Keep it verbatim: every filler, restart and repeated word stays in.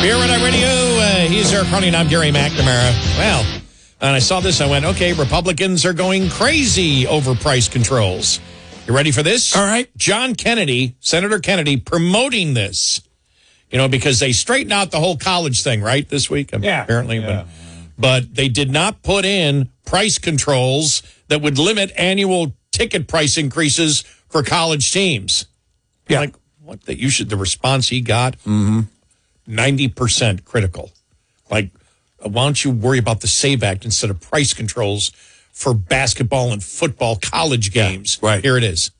Here at our radio, uh, he's Eric Carney, and I'm Gary McNamara. Well, and I saw this, I went, okay, Republicans are going crazy over price controls. You ready for this? All right. John Kennedy, Senator Kennedy, promoting this. You know, because they straightened out the whole college thing, right, this week? Yeah. Apparently. Yeah. But, but they did not put in price controls that would limit annual ticket price increases for college teams. Yeah. Like, what, that you should, the response he got, mm-hmm. ninety percent critical. Like, why don't you worry about the SAVE Act instead of price controls for basketball and football college games? Yeah, right. Here it is.